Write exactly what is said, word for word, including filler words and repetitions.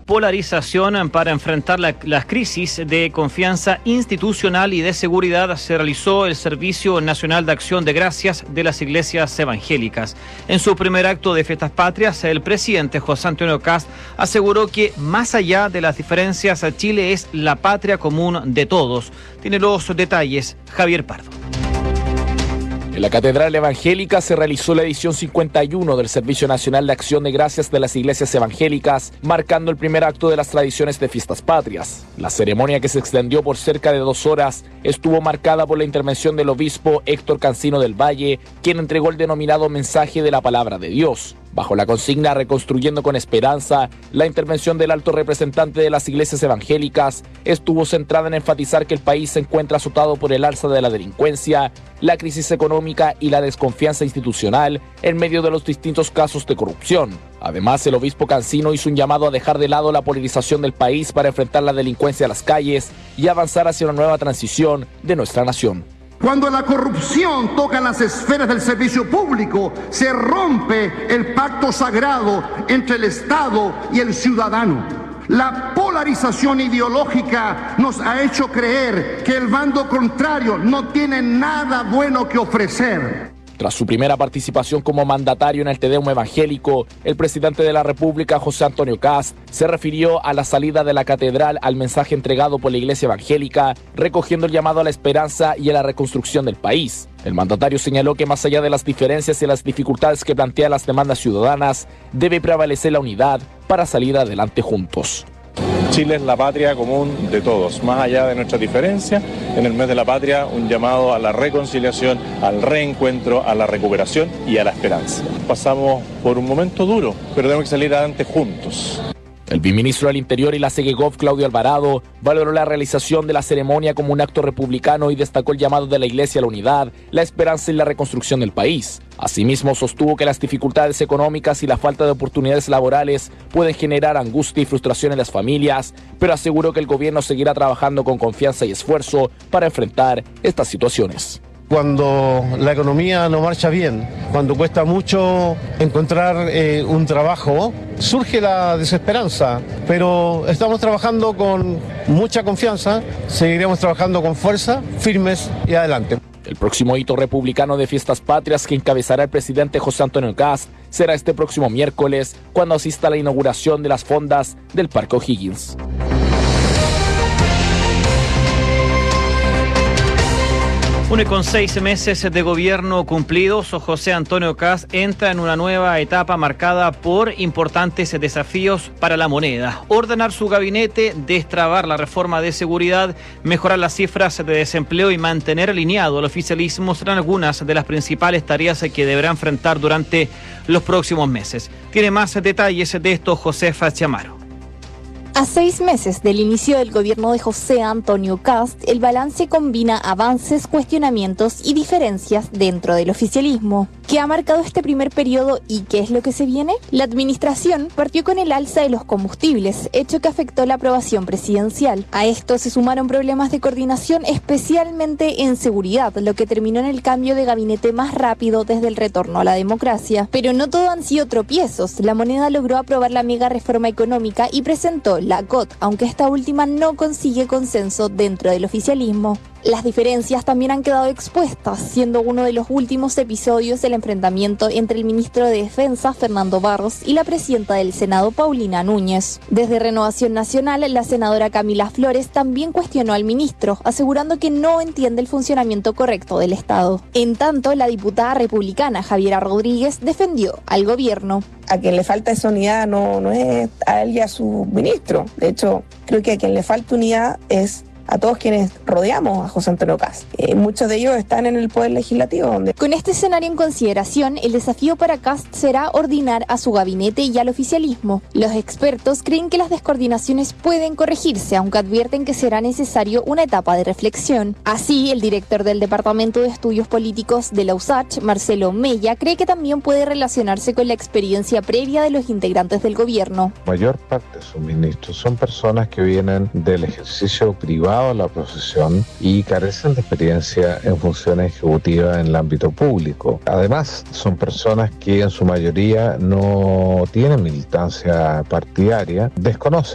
polarización para enfrentar la, las crisis de confianza institucional y de seguridad, se realizó el Servicio Nacional de Acción de Gracias de las Iglesias Evangélicas. En su primer acto de Fiestas Patrias, el presidente José Antonio Kast aseguró que más allá de las diferencias, Chile es la patria común de todos. Tiene los detalles Javier Pardo. En la Catedral Evangélica se realizó la edición cincuenta y uno del Servicio Nacional de Acción de Gracias de las Iglesias Evangélicas, marcando el primer acto de las tradiciones de Fiestas Patrias. La ceremonia, que se extendió por cerca de dos horas, estuvo marcada por la intervención del obispo Héctor Cancino del Valle, quien entregó el denominado mensaje de la Palabra de Dios. Bajo la consigna Reconstruyendo con Esperanza, la intervención del alto representante de las iglesias evangélicas estuvo centrada en enfatizar que el país se encuentra azotado por el alza de la delincuencia, la crisis económica y la desconfianza institucional en medio de los distintos casos de corrupción. Además, el obispo Cancino hizo un llamado a dejar de lado la polarización del país para enfrentar la delincuencia a las calles y avanzar hacia una nueva transición de nuestra nación. Cuando la corrupción toca las esferas del servicio público, se rompe el pacto sagrado entre el Estado y el ciudadano. La polarización ideológica nos ha hecho creer que el bando contrario no tiene nada bueno que ofrecer. Tras su primera participación como mandatario en el Te Deum evangélico, el presidente de la República, José Antonio Kast, se refirió a la salida de la catedral al mensaje entregado por la Iglesia Evangélica, recogiendo el llamado a la esperanza y a la reconstrucción del país. El mandatario señaló que más allá de las diferencias y las dificultades que plantean las demandas ciudadanas, debe prevalecer la unidad para salir adelante juntos. Chile es la patria común de todos, más allá de nuestras diferencias. En el mes de la patria, un llamado a la reconciliación, al reencuentro, a la recuperación y a la esperanza. Pasamos por un momento duro, pero tenemos que salir adelante juntos. El viceministro del Interior y la Segegov, Claudio Alvarado, valoró la realización de la ceremonia como un acto republicano y destacó el llamado de la Iglesia a la unidad, la esperanza y la reconstrucción del país. Asimismo, sostuvo que las dificultades económicas y la falta de oportunidades laborales pueden generar angustia y frustración en las familias, pero aseguró que el gobierno seguirá trabajando con confianza y esfuerzo para enfrentar estas situaciones. Cuando la economía no marcha bien, cuando cuesta mucho encontrar eh, un trabajo, surge la desesperanza, pero estamos trabajando con mucha confianza, seguiremos trabajando con fuerza, firmes y adelante. El próximo hito republicano de Fiestas Patrias, que encabezará el presidente José Antonio Kast, será este próximo miércoles, cuando asista a la inauguración de las fondas del Parque O'Higgins. Une con seis meses de gobierno cumplidos, José Antonio Kast entra en una nueva etapa marcada por importantes desafíos para la moneda. Ordenar su gabinete, destrabar la reforma de seguridad, mejorar las cifras de desempleo y mantener alineado al oficialismo serán algunas de las principales tareas que deberá enfrentar durante los próximos meses. Tiene más detalles de esto Josefa Chamaro. A seis meses del inicio del gobierno de José Antonio Kast, el balance combina avances, cuestionamientos y diferencias dentro del oficialismo. ¿Qué ha marcado este primer periodo y qué es lo que se viene? La administración partió con el alza de los combustibles, hecho que afectó la aprobación presidencial. A esto se sumaron problemas de coordinación, especialmente en seguridad, lo que terminó en el cambio de gabinete más rápido desde el retorno a la democracia. Pero no todo han sido tropiezos. La moneda logró aprobar la mega reforma económica y presentó la G O T, aunque esta última no consigue consenso dentro del oficialismo. Las diferencias también han quedado expuestas, siendo uno de los últimos episodios el enfrentamiento entre el ministro de Defensa, Fernando Barros, y la presidenta del Senado, Paulina Núñez. Desde Renovación Nacional, la senadora Camila Flores también cuestionó al ministro, asegurando que no entiende el funcionamiento correcto del Estado. En tanto, la diputada republicana Javiera Rodríguez defendió al gobierno. A quien le falta esa unidad no, no es a él y a su ministro. De hecho, creo que a quien le falta unidad es a todos quienes rodeamos a José Antonio Kast. Eh, muchos de ellos están en el Poder Legislativo. Donde... Con este escenario en consideración, el desafío para Kast será ordenar a su gabinete y al oficialismo. Los expertos creen que las descoordinaciones pueden corregirse, aunque advierten que será necesario una etapa de reflexión. Así, el director del Departamento de Estudios Políticos de la U S A C H, Marcelo Mella, cree que también puede relacionarse con la experiencia previa de los integrantes del gobierno. Mayor parte de sus ministros son personas que vienen del ejercicio privado a la profesión y carecen de experiencia en funciones ejecutivas en el ámbito público. Además, son personas que en su mayoría no tienen militancia partidaria, desconocen